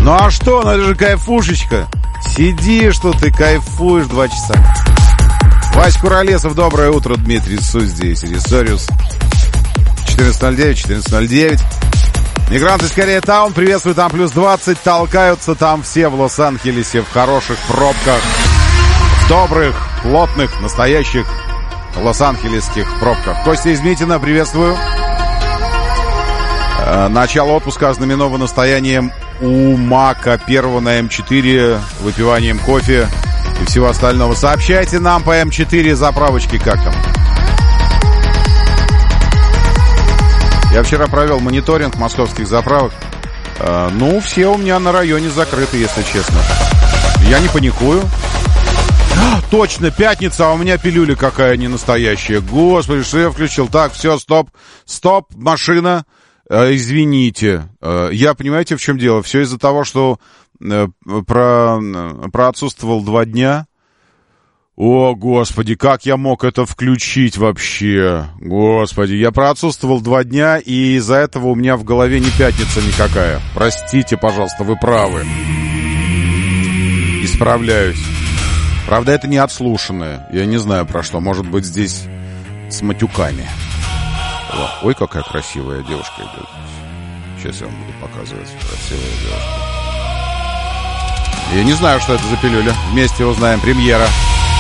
Ну а что, ну это же кайфушечка. Сидишь тут и кайфуешь 2 часа. Вась Куролесов, доброе утро. Дмитрий Су здесь, Ресориус. 14.09. Мигранты из Корея-таун, приветствую, там плюс 20. Толкаются там все в Лос-Анджелесе в хороших пробках. В добрых, плотных, настоящих лос-анджелесских пробках. Костя из Митина, приветствую. Начало отпуска ознаменовано стоянием у Мака первого на М4, выпиванием кофе и всего остального. Сообщайте нам по М4 заправочки, как там. Я вчера провел мониторинг московских заправок. Ну, все у меня на районе закрыты, если честно. Я не паникую. Точно, пятница, а у меня пилюля какая не настоящая. Господи, что я включил? Так, все, стоп, машина. Извините. Я, понимаете, в чем дело? Все из-за того, что проотсутствовал 2 дня. О, Господи, как я мог это включить вообще? Господи, я проотсутствовал 2 дня, и из-за этого у меня в голове не пятница никакая. Простите, пожалуйста, вы правы. Исправляюсь. Правда, это не отслушанное. Я не знаю про что. Может быть, здесь с матюками. Ой, какая красивая девушка идет. Сейчас я вам буду показывать. Красивая девушка. Я не знаю, что это за пилюля. Вместе узнаем. Премьера.